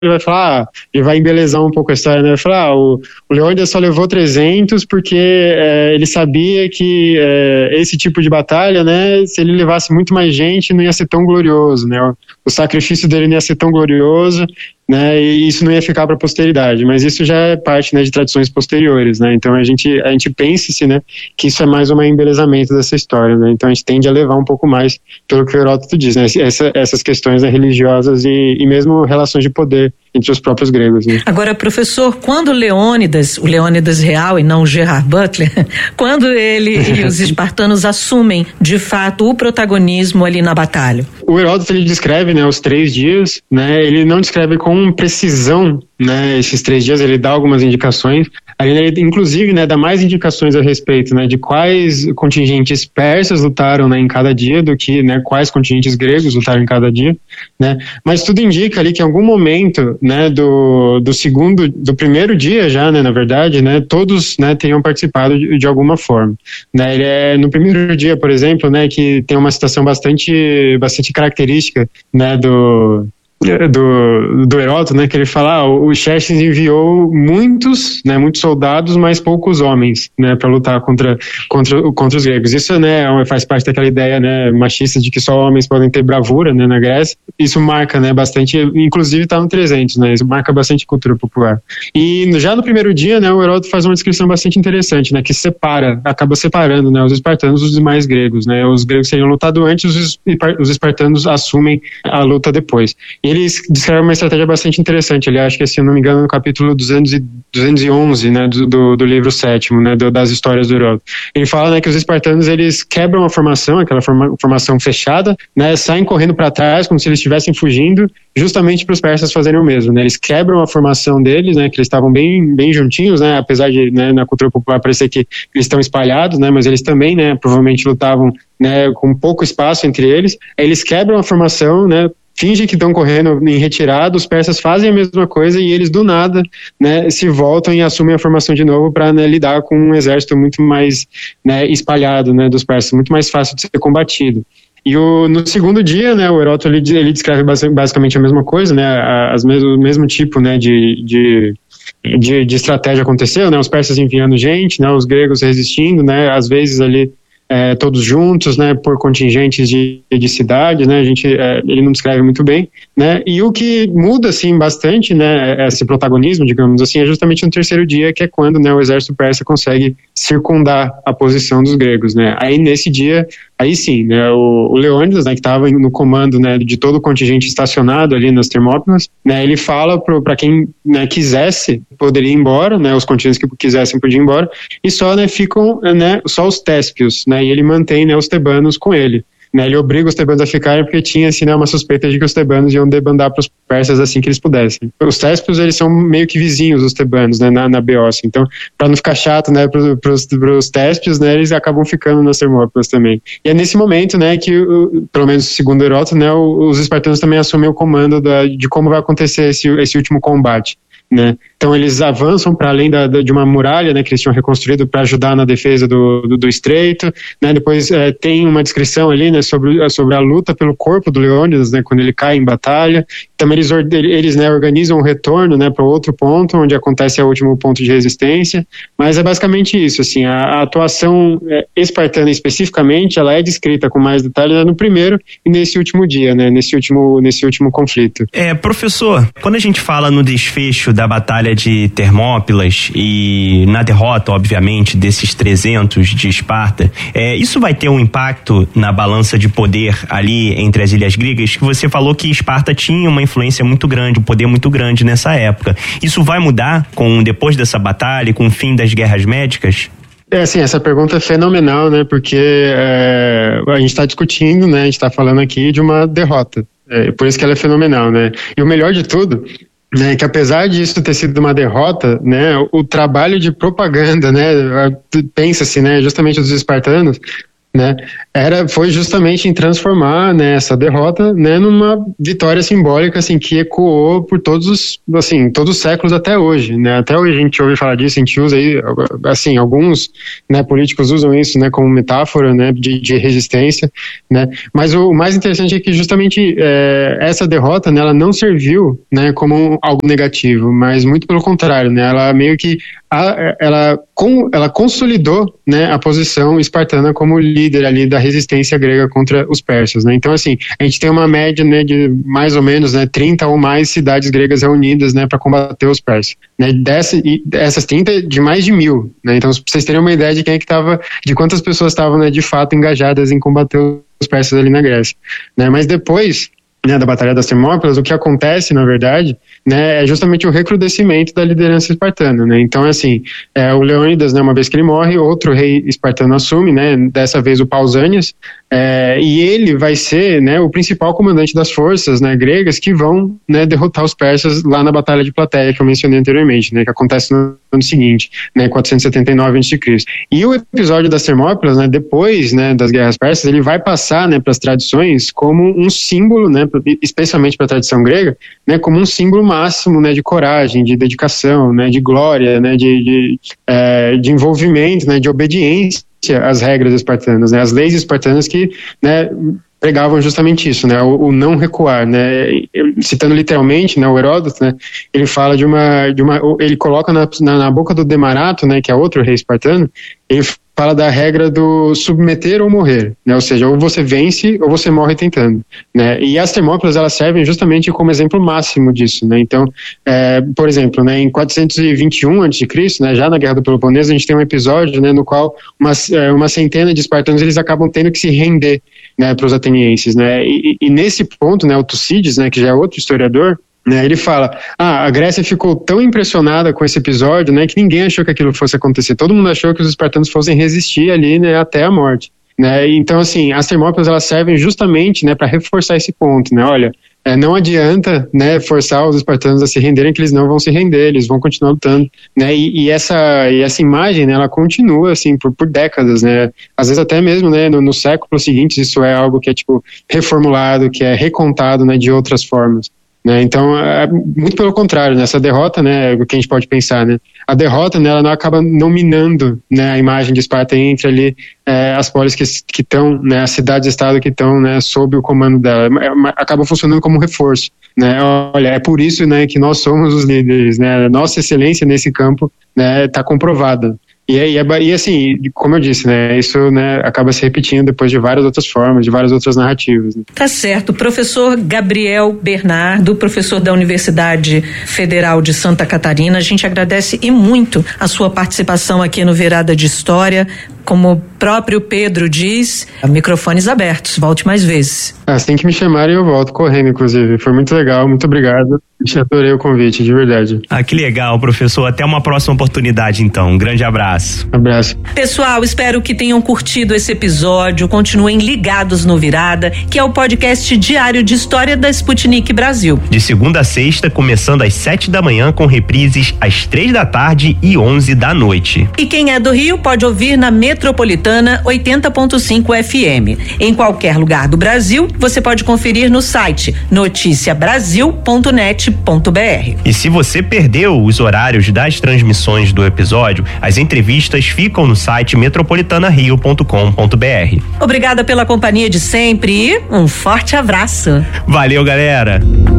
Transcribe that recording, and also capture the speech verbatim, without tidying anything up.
ele vai falar, ah, ele vai embelezar um pouco a história, né? Vai falar, ah, o, o Leônidas só levou trezentos porque é, ele sabia que é, esse tipo de batalha, né, se ele levasse muito mais gente, não ia ser tão glorioso, né? O, o sacrifício dele não ia ser tão glorioso, né? E isso não ia ficar para a posteridade, mas isso já é parte, né, de tradições posteriores, né? Então a gente, a gente pensa-se, né, que isso é mais um embelezamento dessa história, né? Então a gente tende a levar um pouco mais pelo que o Heródoto diz, né? Essa, essas questões, né, religiosas e, e mesmo relações de poder entre os próprios gregos, né? Agora, professor, quando Leônidas, o Leônidas real e não o Gerard Butler, quando ele e os espartanos assumem, de fato, o protagonismo ali na batalha? O Heródoto, ele descreve, né, os três dias, né? Ele não descreve com precisão, né, esses três dias, ele dá algumas indicações. Ele, inclusive, né, dá mais indicações a respeito, né, de quais contingentes persas lutaram, né, em cada dia do que, né, quais contingentes gregos lutaram em cada dia, né? Mas tudo indica ali que em algum momento, né, do, do segundo, do primeiro dia já, né, na verdade, né, todos, né, tenham participado de, de alguma forma, né? Ele é no primeiro dia, por exemplo, né, que tem uma citação bastante, bastante característica, né, do do, do Heródoto, né, que ele fala, ah, o Xerxes enviou muitos, né, muitos soldados, mas poucos homens, né, para lutar contra, contra, contra os gregos. Isso, né, faz parte daquela ideia, né, machista de que só homens podem ter bravura, né, na Grécia. Isso marca, né, bastante, inclusive está no trezentos, né, isso marca bastante cultura popular. E já no primeiro dia, né, o Heródoto faz uma descrição bastante interessante, né, que separa, acaba separando, né, os espartanos dos demais gregos, né, os gregos seriam lutado antes, os, os espartanos assumem a luta depois. E eles descrevem uma estratégia bastante interessante, ali, acho que, se eu não me engano, no capítulo duzentos e onze, né, do, do, do livro sétimo, né, do, das histórias do Heródoto. Ele fala, né, que os espartanos, eles quebram a formação, aquela forma, formação fechada, né, saem correndo para trás, como se eles estivessem fugindo, justamente para os persas fazerem o mesmo, né, eles quebram a formação deles, né, que eles estavam bem, bem juntinhos, né, apesar de, né, na cultura popular parecer que eles estão espalhados, né, mas eles também, né, provavelmente lutavam, né, com pouco espaço entre eles. Eles quebram a formação, né, fingem que estão correndo em retirada, os persas fazem a mesma coisa e eles do nada, né, se voltam e assumem a formação de novo para, né, lidar com um exército muito mais, né, espalhado, né, dos persas, muito mais fácil de ser combatido. E o, no segundo dia, né, o Heródoto, ele, ele descreve basicamente a mesma coisa, né, as mesmo, o mesmo tipo, né, de, de, de, de estratégia aconteceu, né, os persas enviando gente, né, os gregos resistindo, né, às vezes ali É, todos juntos, né, por contingentes de, de cidades, né, a gente, é, ele não descreve muito bem, né, e o que muda, assim, bastante, né, esse protagonismo, digamos assim, é justamente no terceiro dia, que é quando, né, o exército persa consegue circundar a posição dos gregos, né, aí nesse dia, aí sim, né, o, o Leônidas, né, que estava no comando, né, de todo o contingente estacionado ali nas Termópilas, né, ele fala para quem, né, quisesse, poderia ir embora, né, os contingentes que quisessem podiam ir embora, e só, né, ficam, né, só os téspios, né, e ele mantém, né, os tebanos com ele. Né, ele obriga os tebanos a ficarem porque tinha, assim, né, uma suspeita de que os tebanos iam debandar para os persas assim que eles pudessem. Os téspios, eles são meio que vizinhos dos tebanos, né, na, na Beócia. Então, para não ficar chato, né, para os téspios, né, eles acabam ficando nas Termópilas também. E é nesse momento, né, que, o, pelo menos segundo Heródoto, né, os espartanos também assumem o comando da, de como vai acontecer esse, esse último combate. Né? Então eles avançam para além da, da, de uma muralha, né, que eles tinham reconstruído para ajudar na defesa do, do, do estreito, né? Depois é, tem uma descrição ali, né, sobre, sobre a luta pelo corpo do Leônidas, né, quando ele cai em batalha. Também eles, eles né, organizam um retorno, né, para outro ponto, onde acontece o último ponto de resistência, mas é basicamente isso, assim, a, a atuação espartana especificamente, ela é descrita com mais detalhes, né, no primeiro e nesse último dia, né, nesse último, nesse último conflito. É, professor, quando a gente fala no desfecho da batalha de Termópilas e na derrota, obviamente, desses trezentos de Esparta, é, isso vai ter um impacto na balança de poder ali entre as ilhas gregas, que você falou que Esparta tinha uma influência muito grande, um poder muito grande nessa época. Isso vai mudar com depois dessa batalha, com o fim das guerras médicas? É, assim, essa pergunta é fenomenal, né, porque é, a gente está discutindo, né, a gente está falando aqui de uma derrota, é, por isso que ela é fenomenal, né, e o melhor de tudo, né, que apesar disso ter sido uma derrota, né, o trabalho de propaganda, né, pensa-se, né, justamente dos espartanos, né, era, foi justamente em transformar, né, essa derrota, né, numa vitória simbólica, assim, que ecoou por todos os, assim, todos os séculos até hoje, né, até hoje a gente ouve falar disso, a gente usa aí, assim, alguns, né, políticos usam isso, né, como metáfora, né, de, de resistência, né, mas o mais interessante é que justamente é, essa derrota, né, ela não serviu, né, como algo negativo, mas muito pelo contrário, né, ela meio que a, ela, com, ela consolidou, né, a posição espartana como líder ali da resistência grega contra os persas, né? Então, assim, a gente tem uma média, né, de mais ou menos, né, trinta ou mais cidades gregas reunidas, né, para combater os persas, né? Dessa, e essas trinta de mais de mil, né? Então, pra vocês terem uma ideia de quem é que estava, de quantas pessoas estavam, né, de fato engajadas em combater os persas ali na Grécia, né? Mas depois, né, da Batalha das Termópilas, o que acontece, na verdade, né, é justamente o recrudescimento da liderança espartana, né? Então, assim, é, o Leônidas, né, uma vez que ele morre, outro rei espartano assume, né, dessa vez o Pausanias, é, e ele vai ser, né, o principal comandante das forças, né, gregas que vão, né, derrotar os persas lá na Batalha de Plateia, que eu mencionei anteriormente, né, que acontece no ano seguinte, né, quatrocentos e setenta e nove antes de Cristo. E o episódio das Termópilas, né, depois, né, das guerras persas, ele vai passar, né, para as tradições como um símbolo, né, especialmente para a tradição grega, né, como um símbolo máximo, né, de coragem, de dedicação, né, de glória, né, de, de, é, de envolvimento, né, de obediência às regras espartanas, né, as leis espartanas que, né, pregavam justamente isso, né, o, o não recuar, né, citando literalmente, né, o Heródoto, né, ele fala de uma, de uma ele coloca na, na, na boca do Demarato, né, que é outro rei espartano, ele fala da regra do submeter ou morrer, né, ou seja, ou você vence ou você morre tentando, né, e as Termópilas, elas servem justamente como exemplo máximo disso, né, então, é, por exemplo, né, em quatrocentos e vinte e um antes de Cristo, né, já na Guerra do Peloponeso, a gente tem um episódio, né, no qual uma, uma centena de espartanos, eles acabam tendo que se render, né, para os atenienses, né, e, e nesse ponto, né, o Tucídides, né, que já é outro historiador, né, ele fala, ah, a Grécia ficou tão impressionada com esse episódio, né, que ninguém achou que aquilo fosse acontecer, todo mundo achou que os espartanos fossem resistir ali, né, até a morte, né, então assim, as Termópilas, elas servem justamente, né, para reforçar esse ponto, né, olha, é, não adianta, né, forçar os espartanos a se renderem, que eles não vão se render, eles vão continuar lutando, né, e, e, essa, e essa imagem, né, ela continua, assim, por, por décadas, né, às vezes até mesmo, né, no, no século seguinte, isso é algo que é, tipo, reformulado, que é recontado, né, de outras formas. Né, então, é, muito pelo contrário, né, essa derrota, né, o que a gente pode pensar, né, a derrota, né, ela não acaba não minando, né, a imagem de Esparta entre ali é, as polis que estão, né, as cidades-estado que estão, né, sob o comando dela, é, acaba funcionando como um reforço, né, olha, é por isso, né, que nós somos os líderes, né, a nossa excelência nesse campo, né, está comprovada. E, e, e assim, como eu disse, né, isso, né, acaba se repetindo depois de várias outras formas, de várias outras narrativas. Né? Tá certo. Professor Gabriel Bernardo, professor da Universidade Federal de Santa Catarina, a gente agradece e muito a sua participação aqui no Virada de História. Como o próprio Pedro diz, microfones abertos, volte mais vezes. Assim que me chamarem eu volto, correndo inclusive. Foi muito legal, muito obrigado. Eu adorei o convite, de verdade. Ah, que legal, professor. Até uma próxima oportunidade, então. Um grande abraço. Abraço. Pessoal, espero que tenham curtido esse episódio. Continuem ligados no Virada, que é o podcast diário de história da Sputnik Brasil. De segunda a sexta, começando às sete da manhã, com reprises às três da tarde e onze da noite. E quem é do Rio pode ouvir na Metropolitana oitenta ponto cinco F M. Em qualquer lugar do Brasil, você pode conferir no site noticia brasil ponto net ponto b r. E se você perdeu os horários das transmissões do episódio, as entrevistas ficam no site metropolitana rio ponto com ponto b r. Obrigada pela companhia de sempre e um forte abraço. Valeu, galera!